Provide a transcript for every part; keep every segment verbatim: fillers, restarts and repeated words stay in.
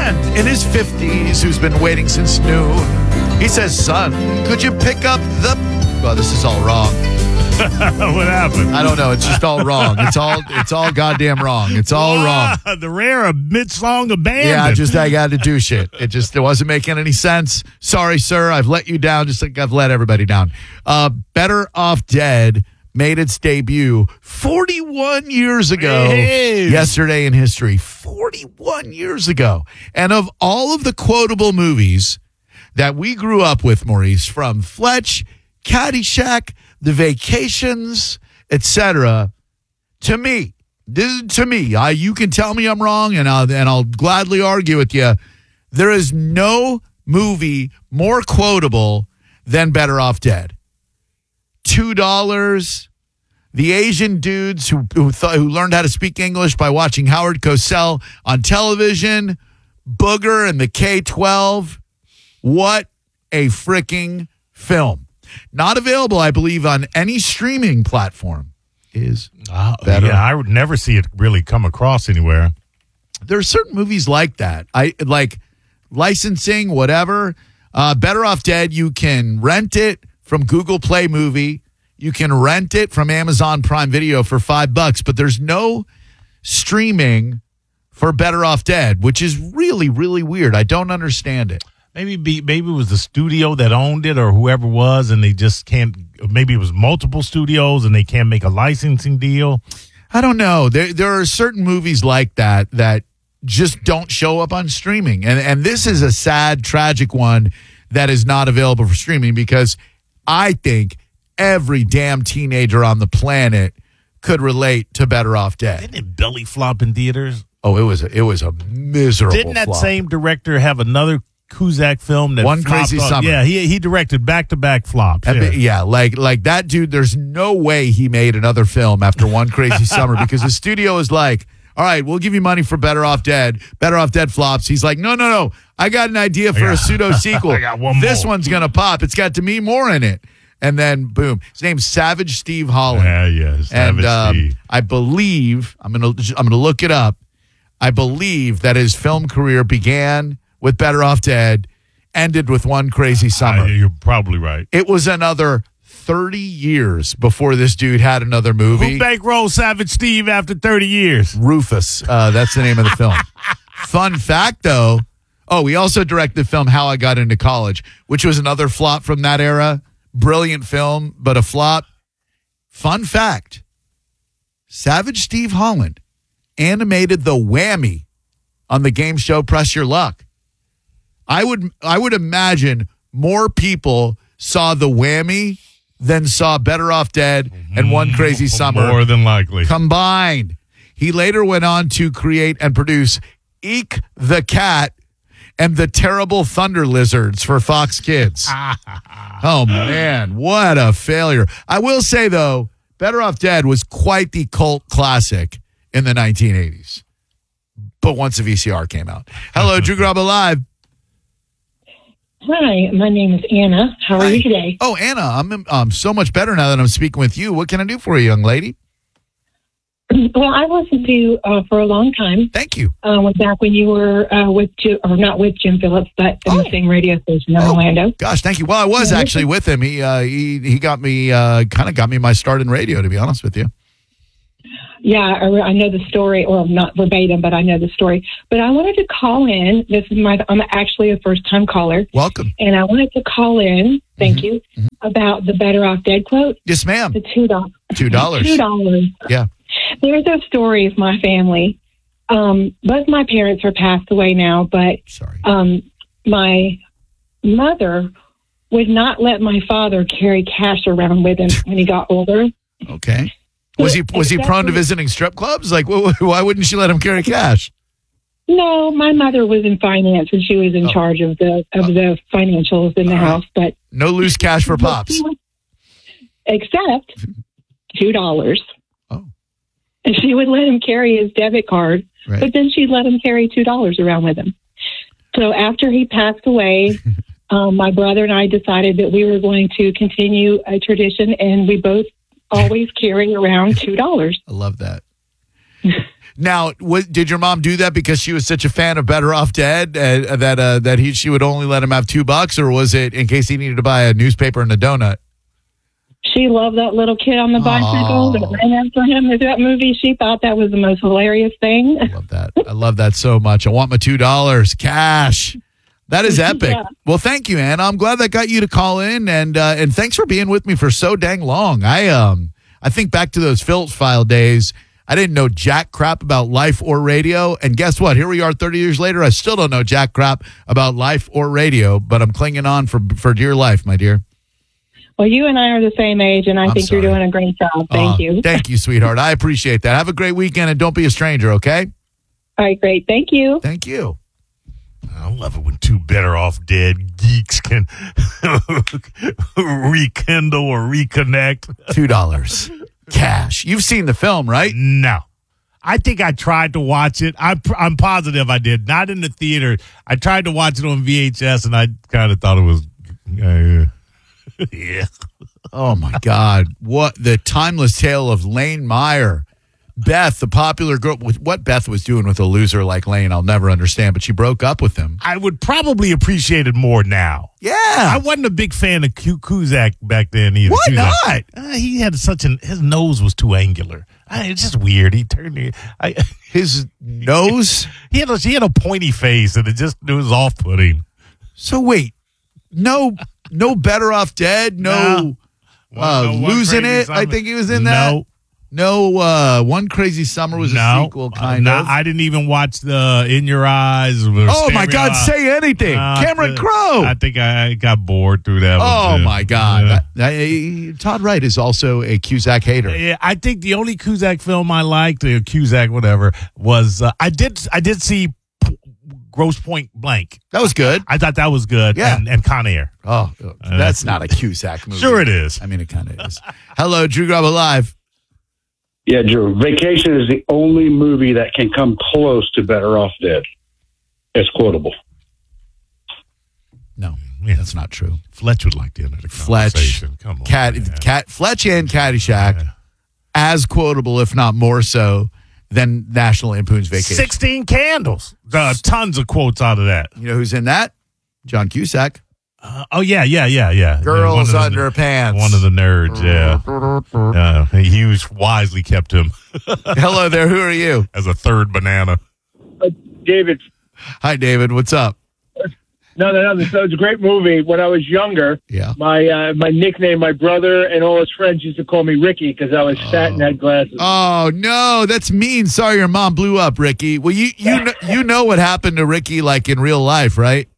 friend in his fifties who's been waiting since noon. He says, son, could you pick up the... Well, this is all wrong. What happened? I don't know. It's just all wrong. It's all it's all goddamn wrong. It's all wow, wrong. The rare mid-song abandon. Yeah, just I got to do shit. It just it wasn't making any sense. Sorry, sir. I've let you down just like I've let everybody down. Uh, Better Off Dead made its debut forty-one years ago. Hey. Yesterday in history. forty-one years ago. And of all of the quotable movies that we grew up with, Maurice, from Fletch, Caddyshack, The Vacations, et cetera, to me, this, to me, I, you can tell me I'm wrong, and I'll, and I'll gladly argue with you. There is no movie more quotable than Better Off Dead. Two dollars. The Asian dudes who who, th- who learned how to speak English by watching Howard Cosell on television. Booger and the K twelve. What a freaking film. Not available, I believe, on any streaming platform. Is uh, better. Yeah, I would never see it really come across anywhere. There are certain movies like that. I like licensing, whatever. Uh, Better Off Dead, you can rent it from Google Play Movie. You can rent it from Amazon Prime Video for five bucks, but there's no streaming for Better Off Dead, which is really, really weird. I don't understand it. Maybe be, maybe it was the studio that owned it or whoever was, and they just can't. Maybe it was multiple studios and they can't make a licensing deal. I don't know. There there are certain movies like that that just don't show up on streaming, and and this is a sad, tragic one that is not available for streaming because I think every damn teenager on the planet could relate to Better Off Dead. Didn't it belly flop in theaters? Oh, it was a, it was a miserable. Didn't that flop. same director have another Cusack film that One Crazy off? Summer? Yeah, he he directed back to back flops. Yeah. Yeah. yeah, like like that dude. There's no way he made another film after One Crazy Summer because the studio is like, all right, we'll give you money for Better Off Dead. Better Off Dead flops. He's like, no, no, no. I got an idea for got, a pseudo sequel. I got one This more. one's gonna pop. It's got Demi Moore in it, and then boom, his name's Savage Steve Holland. Yeah, yeah, Savage and um, Steve. I believe I'm gonna I'm gonna look it up. I believe that his film career began with Better Off Dead, ended with One Crazy Summer. Uh, you're probably right. It was another thirty years before this dude had another movie. Who bankrolled Savage Steve after thirty years? Rufus. Uh, that's the name of the film. Fun fact, though. Oh, he also directed the film How I Got Into College, which was another flop from that era. Brilliant film, but a flop. Fun fact. Savage Steve Holland animated the whammy on the game show Press Your Luck. I would I would imagine more people saw the whammy than saw Better Off Dead and One Crazy Summer. More than likely. Combined. He later went on to create and produce Eek the Cat and the Terrible Thunder Lizards for Fox Kids. Oh, man. What a failure. I will say, though, Better Off Dead was quite the cult classic in the nineteen eighties. But once the V C R came out. Hello, Drew Garabo Live. Hi, my name is Anna. How are Hi. you today? Oh, Anna, I'm um, so much better now that I'm speaking with you. What can I do for you, young lady? Well, I listened to you uh, for a long time. Thank you. Uh, went back when you were uh, with, Jim, or not with Jim Phillips, but in Oh. the same radio station in Oh, Orlando. Gosh, thank you. Well, I was Yeah, actually with him. He uh, he he got me uh, kind of got me my start in radio, to be honest with you. Yeah, I, I know the story, or not verbatim, but I know the story. But I wanted to call in. This is my, I'm actually a first time caller. Welcome. And I wanted to call in, thank Mhm. you, about the Better Off Dead quote. Yes, ma'am. The two dollars. Two dollars. Two dollars. Yeah. There's a story of my family. Um, both my parents are passed away now, but Sorry. um, my mother would not let my father carry cash around with him when he got older. Okay. Was he was he prone to visiting strip clubs? Like, wh- why wouldn't she let him carry cash? No, my mother was in finance and she was in Oh. charge of the of the financials in the All right. house, but No loose cash for pops. except two dollars. Oh. And she would let him carry his debit card, Right. but then she'd let him carry two dollars around with him. So after he passed away, um, my brother and I decided that we were going to continue a tradition, and we both always carry around two dollars. I love that. Now, what, did your mom do that because she was such a fan of Better Off Dead uh, that uh, that he she would only let him have two bucks, or was it in case he needed to buy a newspaper and a donut? She loved that little kid on the bicycle Oh. that ran after him through that movie. She thought that was the most hilarious thing. I love that. I love that so much. I want my two dollars cash. That is epic. Yeah. Well, thank you, Anna. I'm glad that got you to call in, and uh, and thanks for being with me for so dang long. I um I think back to those Phillips File days. I didn't know jack crap about life or radio, and guess what? Here we are, thirty years later. I still don't know jack crap about life or radio, but I'm clinging on for for dear life, my dear. Well, you and I are the same age, and I I'm think sorry. you're doing a great job. Thank Aw, you. Thank you, sweetheart. I appreciate that. Have a great weekend, and don't be a stranger. Okay? All right, great. Thank you. Thank you. I love it when two better off dead geeks can rekindle or reconnect. Two dollars cash. You've seen the film, right? No. I think I tried to watch it. I'm, I'm positive I did. Not in the theater. I tried to watch it on V H S, and I kind of thought it was, uh, yeah. Oh my God! What the timeless tale of Lane Meyer, Beth, the popular girl. What Beth was doing with a loser like Lane, I'll never understand. But she broke up with him. I would probably appreciate it more now. Yeah, I wasn't a big fan of Q- Kuzak back then either. Why Kuzak. not? Uh, he had such an his nose was too angular. I, it's just weird. He turned. I, his nose. he had a, he had a pointy face, and it just it was off putting. So wait, no, no Better Off Dead. No, No. uh, No, One Losing Crazy It. Summer. I think he was in that. No. No, uh, One Crazy Summer was No, a sequel, kind uh, no, of. I didn't even watch the In Your Eyes. Or oh my Stereo God! Eyes. Say anything, Uh, Cameron the- Crowe. I think I got bored through that. Oh one too. my God! Yeah. That- that- Todd Wright is also a Cusack hater. Yeah, I think the only Cusack film I liked, the Cusack whatever, was uh, I did I did see P- Gross Point Blank. That was good. I thought that was good. Yeah. and, and Con Air. Oh, that's not a Cusack movie. Sure it is. I mean, it kind of is. Hello, Drew Grubba Live. Yeah, Drew. Vacation is the only movie that can come close to Better Off Dead. It's quotable. No, Yeah. that's not true. Fletch would like to enter the Fletch, conversation. Come on, Cat, man. Cat, Fletch and Caddyshack, Yeah. as quotable, if not more so, than National Lampoon's Vacation. Sixteen Candles. Uh, tons of quotes out of that. You know who's in that? John Cusack. Uh, oh yeah, yeah, yeah, yeah. Girls Yeah, one of the- Underpants. One of the nerds. Yeah, uh, he was wisely kept him Hello there. Who are you? as a third banana. David, Hi, David. What's up? no, no, no. So it's a great movie. When I was younger, Yeah. my uh, my nickname, my brother and all his friends used to call me Ricky because I was fat and had glasses. Oh no, that's mean. Sorry, your mom blew up, Ricky. Well, you you know, you know what happened to Ricky, like in real life, right?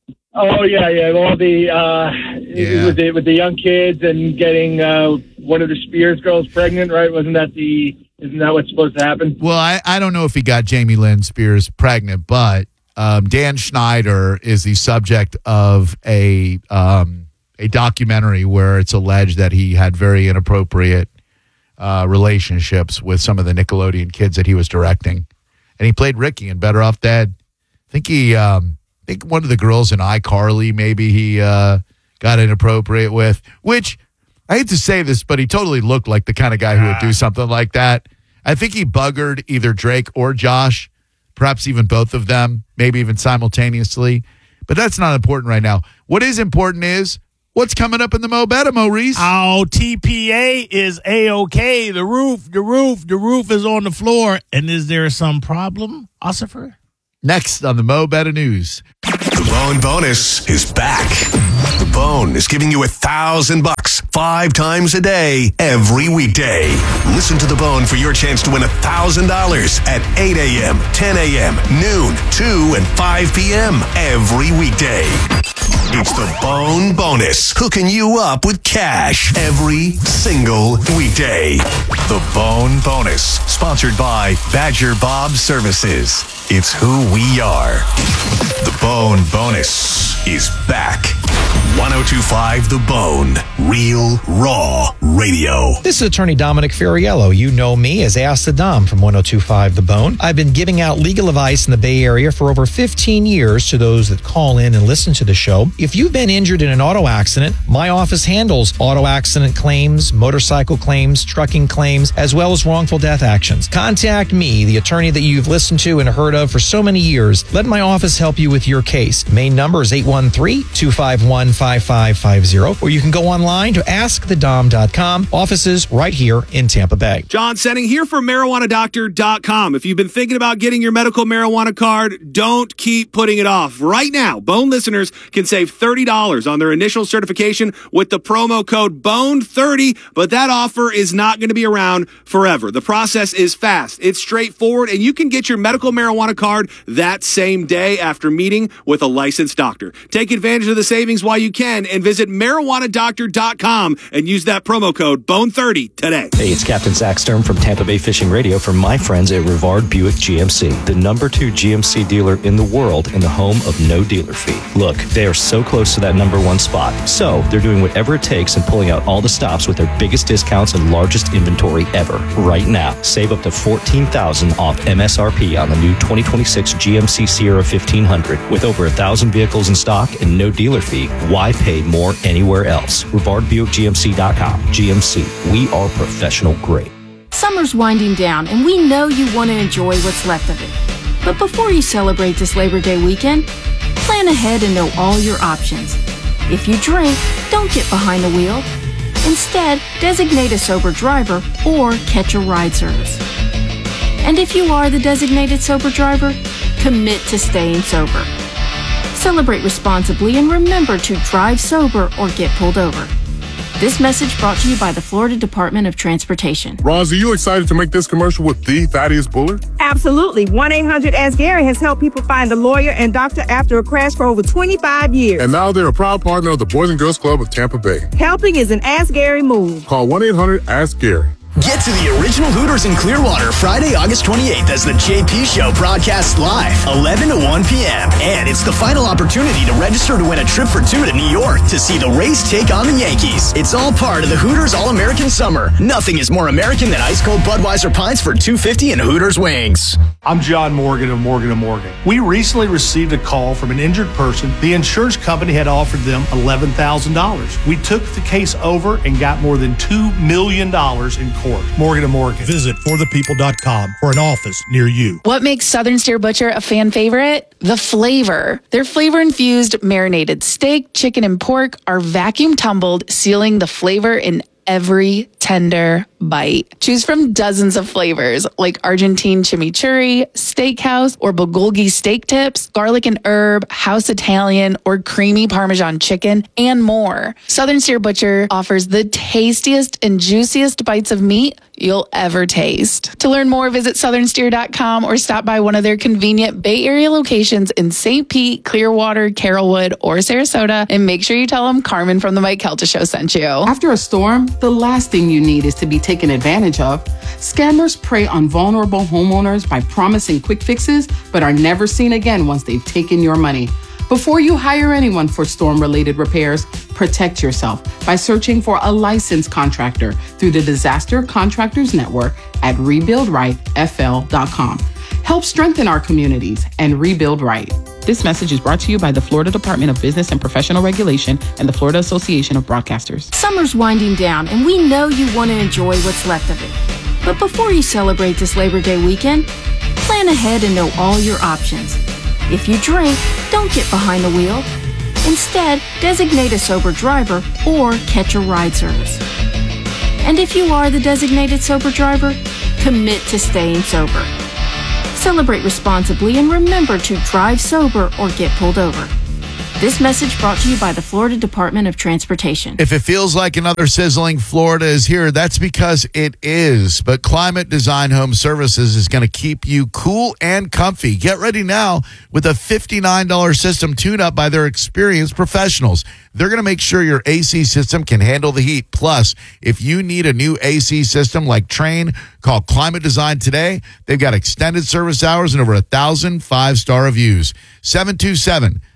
Oh yeah, yeah. All the uh, Yeah. with the with the young kids and getting uh, one of the Spears girls pregnant, right? Wasn't that the? Isn't that what's supposed to happen? Well, I, I don't know if he got Jamie Lynn Spears pregnant, but um, Dan Schneider is the subject of a um, a documentary where it's alleged that he had very inappropriate uh, relationships with some of the Nickelodeon kids that he was directing, and he played Ricky in Better Off Dead. I think he, um, I think one of the girls in iCarly maybe he uh, got inappropriate with, which I hate to say this, but he totally looked like the kind of guy who would do something like that. I think he buggered either Drake or Josh, perhaps even both of them, maybe even simultaneously. But that's not important right now. What is important is what's coming up in the Mo Better, Maurice. Oh, T P A is A-OK. The roof, the roof, the roof is on the floor. And is there some problem, Ossifer? Next on the Mo Better News. The Bone Bonus is back. The Bone is giving you a thousand bucks five times a day, every weekday. Listen to The Bone for your chance to win a thousand dollars at eight a.m., ten a.m., noon, two, and five p.m. every weekday. It's the Bone Bonus, hooking you up with cash every single weekday. The Bone Bonus, sponsored by Badger Bob Services. It's who we are. The Bone Bonus is back. ten twenty-five The Bone. Real, raw radio. This is attorney Dominic Ferriello. You know me as Ask the Dom from ten twenty-five The Bone. I've been giving out legal advice in the Bay Area for over fifteen years to those that call in and listen to the show. If you've been injured in an auto accident, my office handles auto accident claims, motorcycle claims, trucking claims, as well as wrongful death actions. Contact me, the attorney that you've listened to and heard of for so many years. Let my office help you with your case. Main number is eight one three, two five one, five five five zero, or you can go online to ask the dom dot com. Offices right here in Tampa Bay. John Senning here for marijuana doctor dot com. If you've been thinking about getting your medical marijuana card, don't keep putting it off. Right now, Bone listeners can save thirty dollars on their initial certification with the promo code B O N E thirty, but that offer is not going to be around forever. The process is fast, it's straightforward, and you can get your medical marijuana card that same day after meeting with a licensed doctor. Take advantage of the savings while you can and visit marijuana doctor dot com and use that promo code B O N E thirty today. Hey, it's Captain Zach Stern from Tampa Bay Fishing Radio for my friends at Rivard Buick G M C, the number two G M C dealer in the world and the home of no dealer fee. Look, they are so close to that number one spot, so they're doing whatever it takes and pulling out all the stops with their biggest discounts and largest inventory ever. Right now, save up to fourteen thousand dollars off M S R P on the new twenty twenty-six G M C Sierra fifteen hundred. With over a thousand vehicles in stock and no dealer fee, why pay more anywhere else? Rivard Buick G M C dot com. G M C, we are professional grade. Summer's winding down, and we know you want to enjoy what's left of it. But before you celebrate this Labor Day weekend, plan ahead and know all your options. If you drink, don't get behind the wheel. Instead, designate a sober driver or catch a ride service. And if you are the designated sober driver, commit to staying sober. Celebrate responsibly and remember to drive sober or get pulled over. This message brought to you by the Florida Department of Transportation. Roz, are you excited to make this commercial with the Thaddeus Bullard? Absolutely. one eight hundred ask Gary has helped people find a lawyer and doctor after a crash for over twenty-five years. And now they're a proud partner of the Boys and Girls Club of Tampa Bay. Helping is an Ask Gary move. Call one eight hundred ask Gary. Get to the original Hooters in Clearwater Friday, August twenty-eighth as the J P Show broadcasts live, eleven to one p.m. And it's the final opportunity to register to win a trip for two to New York to see the Rays take on the Yankees. It's all part of the Hooters All-American Summer. Nothing is more American than ice-cold Budweiser pints for two dollars and fifty cents and Hooters wings. I'm John Morgan of Morgan and Morgan. We recently received a call from an injured person. The insurance company had offered them eleven thousand dollars. We took the case over and got more than two million dollars in court. Morgan and Morgan. Visit for the people dot com for an office near you. What makes Southern Steer Butcher a fan favorite? The flavor. Their flavor-infused marinated steak, chicken, and pork are vacuum tumbled, sealing the flavor in every tender bite. Choose from dozens of flavors like Argentine chimichurri, steakhouse, or bulgogi steak tips, garlic and herb, house Italian, or creamy Parmesan chicken, and more. Southern Steer Butcher offers the tastiest and juiciest bites of meat you'll ever taste. To learn more, visit southern steer dot com or stop by one of their convenient Bay Area locations in Saint Pete, Clearwater, Carrollwood, or Sarasota, and make sure you tell them Carmen from the Mike Kelta Show sent you. After a storm, the last thing you need is to be taken advantage of. Scammers prey on vulnerable homeowners by promising quick fixes, but are never seen again once they've taken your money. Before you hire anyone for storm-related repairs, protect yourself by searching for a licensed contractor through the Disaster Contractors Network at rebuild right f l dot com. Help strengthen our communities and rebuild right. This message is brought to you by the Florida Department of Business and Professional Regulation and the Florida Association of Broadcasters. Summer's winding down, and we know you want to enjoy what's left of it. But before you celebrate this Labor Day weekend, plan ahead and know all your options. If you drink, don't get behind the wheel. Instead, designate a sober driver or catch a ride service. And if you are the designated sober driver, commit to staying sober. Celebrate responsibly and remember to drive sober or get pulled over. This message brought to you by the Florida Department of Transportation. If it feels like another sizzling Florida is here, that's because it is. But Climate Design Home Services is going to keep you cool and comfy. Get ready now with a fifty-nine dollars system tune-up by their experienced professionals. They're going to make sure your A C system can handle the heat. Plus, if you need a new A C system like Trane, call Climate Design today. They've got extended service hours and over a thousand five-star reviews. seven two seven,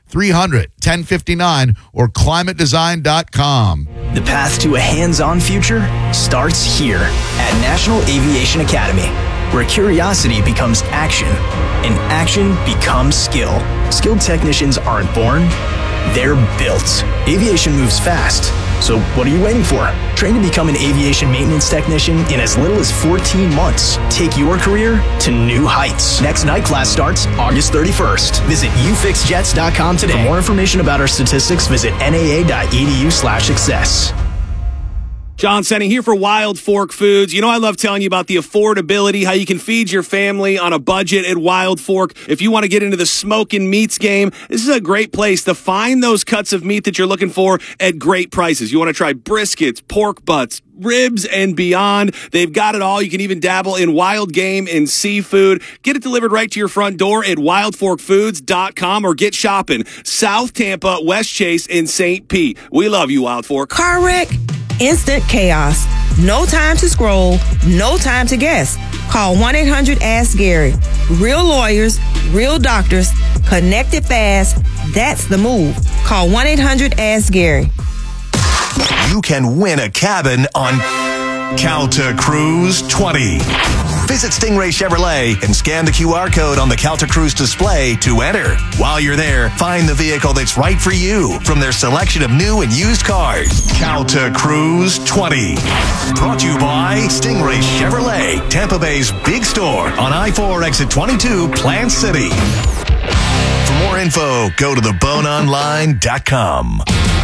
three hundred, ten fifty-nine or climate design dot com. The path to a hands-on future starts here at National Aviation Academy, where curiosity becomes action and action becomes skill. Skilled technicians aren't born, they're built. Aviation moves fast, so what are you waiting for? Train to become an aviation maintenance technician in as little as fourteen months. Take your career to new heights. Next night class starts August thirty-first. Visit u fix jets dot com today. For more information about our statistics, visit n a a dot e d u slash success. John Senning here for Wild Fork Foods. You know, I love telling you about the affordability, how you can feed your family on a budget at Wild Fork. If you want to get into the smoking meats game, this is a great place to find those cuts of meat that you're looking for at great prices. You want to try briskets, pork butts, ribs, and beyond. They've got it all. You can even dabble in wild game and seafood. Get it delivered right to your front door at wild fork foods dot com or get shopping South Tampa, West Chase, and Saint Pete. We love you, Wild Fork. Car wreck? Instant chaos. No time to scroll. No time to guess. Call one eight hundred ask Gary. Real lawyers, real doctors, connected fast. That's the move. Call one eight hundred ask Gary. You can win a cabin on Calta Cruise twenty. Visit Stingray Chevrolet and scan the Q R code on the Calta Cruise display to enter. While you're there, find the vehicle that's right for you from their selection of new and used cars. Calta Cruise twenty. Brought to you by Stingray Chevrolet, Tampa Bay's big store on I four exit twenty-two, Plant City. For more info, go to the bone online dot com.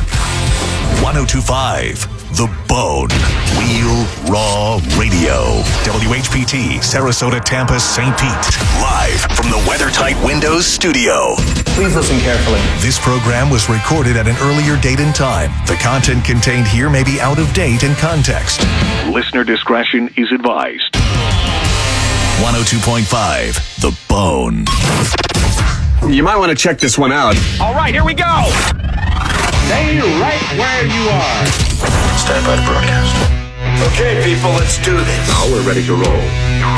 one oh two point five The Bone. Real Raw Radio. W H P T, Sarasota, Tampa, Saint Pete. Live from the WeatherTight Windows studio. Please listen carefully. This program was recorded at an earlier date and time. The content contained here may be out of date in context. Listener discretion is advised. one oh two point five The Bone. You might want to check this one out. All right, here we go. Stay right where you are. Stand by to broadcast. Okay, people, let's do this. Now we're ready to roll.